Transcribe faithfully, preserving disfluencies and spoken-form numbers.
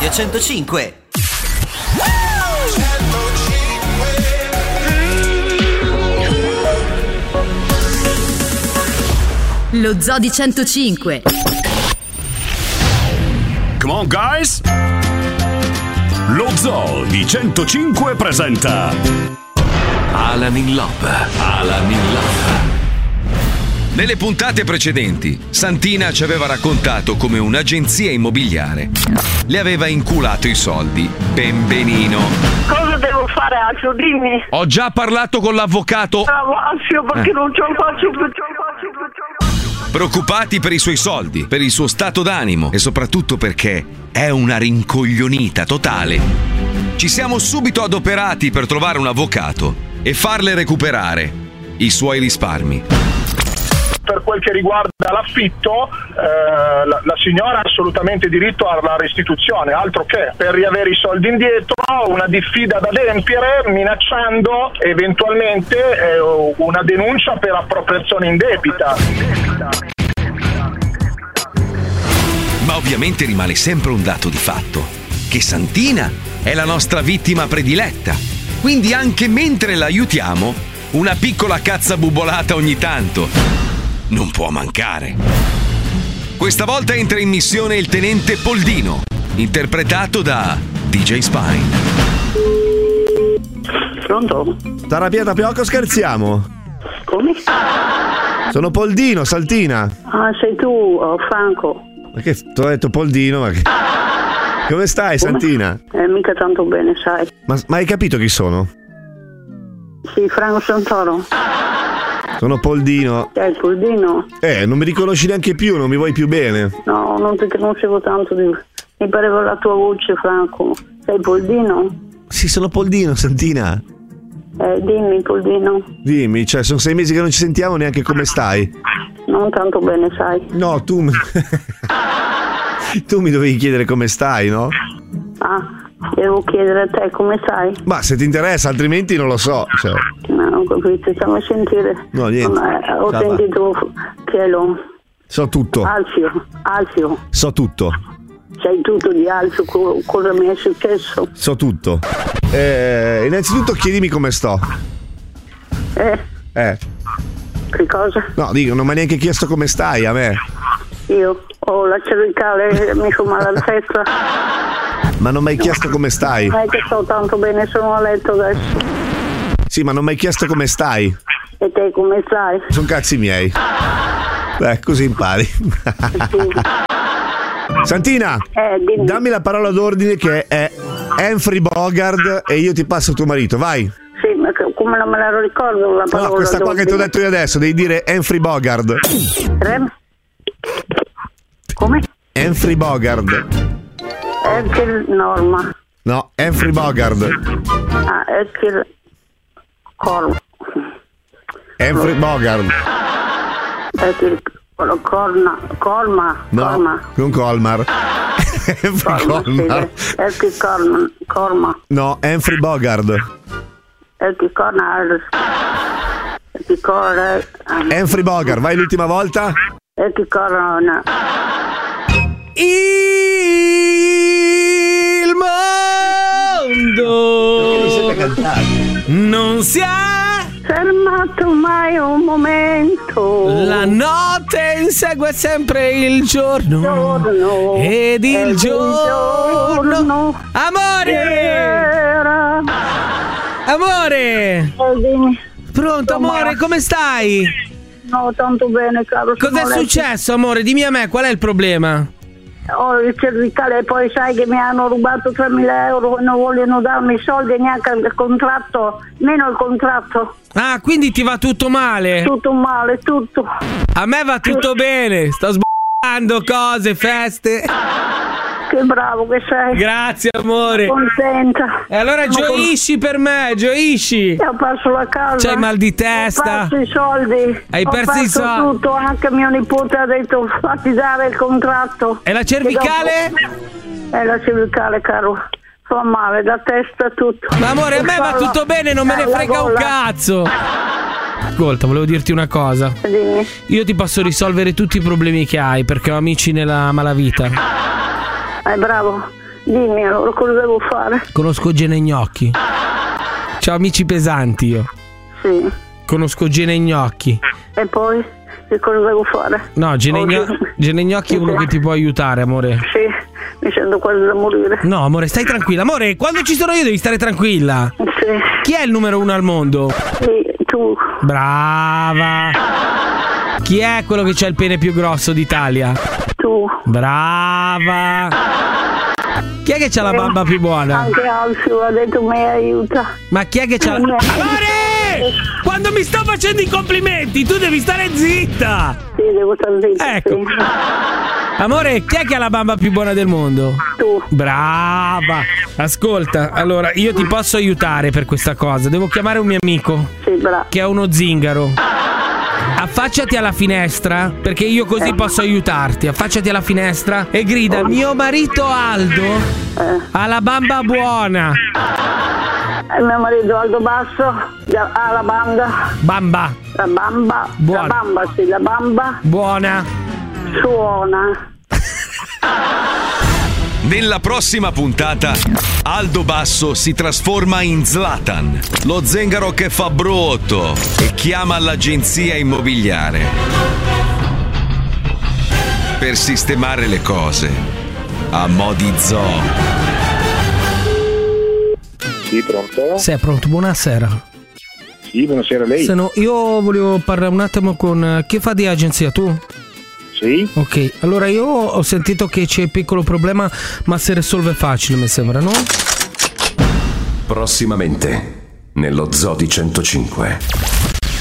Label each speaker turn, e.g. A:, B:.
A: Radio centocinque.
B: Lo Zoo di centocinque.
C: Come on guys! Lo Zoo di centocinque presenta
D: Alan in Love. Alan in Love. Nelle puntate precedenti, Santina ci aveva raccontato come un'agenzia immobiliare le aveva inculato i soldi ben benino.
E: Cosa devo fare, Alfio? Dimmi.
D: Ho già parlato con l'avvocato.
E: Bravo, Alfio, perché
D: Eh.
E: non ce la faccio più, ce la faccio più, ce la faccio più.
D: Preoccupati per i suoi soldi, per il suo stato d'animo e soprattutto perché è una rincoglionita totale. Ci siamo subito adoperati per trovare un avvocato e farle recuperare i suoi risparmi.
F: Per quel che riguarda l'affitto, eh, la, la signora ha assolutamente diritto alla restituzione, altro che per riavere i soldi indietro, una diffida da adempiere minacciando eventualmente eh, una denuncia per appropriazione indebita.
D: Ma ovviamente rimane sempre un dato di fatto, che Santina è la nostra vittima prediletta. Quindi anche mentre la aiutiamo, una piccola cazza bubolata ogni tanto non può mancare. Questa volta entra in missione il tenente Poldino, interpretato da D J Spine.
E: Pronto?
G: T'arrabbiata Piocco, scherziamo?
E: Come?
G: Sono Poldino, Santina.
E: Ah, sei tu, oh, Franco.
G: Ma che ti ho detto Poldino, ma che... Come stai,
E: Come?
G: Santina?
E: Eh, mica tanto bene, sai.
G: Ma, ma hai capito chi sono?
E: Sì, Franco Santoro.
G: Sono Poldino.
E: Sei il Poldino?
G: Eh, non mi riconosci neanche più, non mi vuoi più bene.
E: No, non ti conoscevo tanto. Di... Mi pareva la tua voce, Franco. Sei il Poldino?
G: Sì, sono Poldino, Santina.
E: Eh, dimmi, Poldino.
G: Dimmi, cioè, sono sei mesi che non ci sentiamo, neanche come stai.
E: Non tanto bene, sai.
G: No, tu... tu mi dovevi chiedere come stai, no?
E: Ah, devo chiedere a te come stai.
G: Ma se ti interessa, altrimenti non lo so. Cioè.
E: No, non capito, fammi sentire.
G: No, niente.
E: Ma, ho
G: Ciao,
E: sentito che lo...
G: So tutto.
E: Alfio, Alfio,
G: So tutto.
E: sai tutto di Alfio, co- cosa mi è successo?
G: So tutto. Eh, innanzitutto chiedimi come sto.
E: Eh,
G: Eh.
E: che cosa?
G: No, dico, non mi hai neanche chiesto come stai a me.
E: Io ho la cervicale, mi fa male la testa.
G: Ma non mi hai chiesto come stai.
E: Non è che sto tanto bene, sono a letto adesso.
G: Sì, ma non mi hai chiesto come stai.
E: E te come stai?
G: Sono cazzi miei. Beh, così impari. Santina,
E: Eh, dimmi.
G: dammi la parola d'ordine che è Humphrey Bogart e io ti passo tuo marito, vai.
E: Sì, ma che- come non me la ricordo la parola?
G: No, questa qua che ti ho detto io adesso, devi dire Humphrey Bogart.
E: Rem? Come?
G: Humphrey Bogart.
E: Erkil Norma.
G: No, Humphrey Bogart.
E: Ah, Erkil Corma.
G: Humphrey Bogart.
E: Erkil Corna. Corma.
G: No,
E: Corma.
G: non Colmar. Humphrey Colmar.
E: Erkil Corma. Corma.
G: No, Humphrey Bogart.
E: Erkil Corna. Erkil Corna.
G: Humphrey Bogart, vai l'ultima volta.
E: Erkil Corna.
H: Il mondo non si è
E: fermato mai un momento.
H: La notte insegue sempre il giorno,
E: Giorno.
H: ed il
E: Ed il
H: giorno.
E: giorno
H: Amore,
E: era.
H: amore,
E: Eh, dimmi.
H: pronto amore, come stai?
E: No, tanto bene, caro. sono
H: Cos'è
E: letto.
H: successo amore? Dimmi a me, qual è il problema?
E: Ho il cervicale e poi sai che mi hanno rubato tremila euro e non vogliono darmi i soldi neanche il contratto, meno il contratto.
H: Ah, quindi ti va tutto male?
E: Tutto male, tutto.
H: A me va tutto bene, sto sbagliando cose, feste.
E: Che bravo che sei.
H: Grazie amore.
E: Contenta.
H: E allora
E: Sono
H: gioisci per me, gioisci.
E: con- Ho perso la casa.
H: C'hai mal di testa?
E: Ho perso i soldi.
H: Hai
E: Ho
H: perso i
E: perso
H: soldi?
E: tutto, anche mio nipote ha detto fatti dare il contratto.
H: E la cervicale?
E: E la cervicale, caro. Fa male, da testa tutto.
H: Ma amore, a me va tutto bene, non me ne
E: Eh, la
H: frega un
E: gola.
H: cazzo. Ascolta, volevo dirti una cosa.
E: Dimmi.
H: Io ti posso risolvere tutti i problemi che hai perché ho amici nella malavita.
E: Eh, bravo. Dimmi allora cosa devo fare.
H: Conosco Gene Gnocchi. C'ho amici pesanti io.
E: Sì.
H: Conosco Gene Gnocchi.
E: E poi che cosa devo fare?
H: No, Gene, Gno- Gene Gnocchi è uno che ti può aiutare, amore.
E: Sì, mi sento quasi da morire.
H: No, amore, stai tranquilla. Amore, quando ci sono io devi stare tranquilla.
E: Sì.
H: Chi è il numero uno al mondo?
E: Sì, tu.
H: Brava. Chi è quello che c'ha il pene più grosso d'Italia?
E: Tu.
H: Brava. Chi è che c'ha la bamba più buona?
E: Anche Alfio ha detto mi aiuta.
H: Ma chi è che c'ha la... Amore! Quando mi sto facendo i complimenti tu devi stare zitta.
E: Sì, devo stare zitta.
H: Ecco.
E: Sì.
H: Amore, chi è che ha la bamba più buona del mondo?
E: Tu.
H: Brava. Ascolta, allora io ti posso aiutare per questa cosa. Devo chiamare un mio amico.
E: Sì, bravo.
H: Che è uno zingaro. Affacciati alla finestra, perché io così eh. posso aiutarti. Affacciati alla finestra e grida: oh. Mio marito Aldo eh. ha la bamba buona.
E: Il mio marito Aldo Basso ha la bamba.
H: Bamba.
E: La bamba.
H: Buona.
E: La bamba, sì, la bamba.
H: Buona.
E: Suona.
D: Nella prossima puntata Aldo Basso si trasforma in Zlatan, lo zingaro che fa brutto, e chiama l'agenzia immobiliare per sistemare le cose a mo' di zoo.
F: Sì, pronto?
H: Sei pronto? Buonasera.
F: Sì, buonasera a lei.
H: Se no, io volevo parlare un attimo con chi fa di agenzia, tu?
F: Sì.
H: Ok, allora io ho sentito che c'è un piccolo problema, ma si risolve facile, mi sembra, no?
C: Prossimamente nello Zoo di centocinque.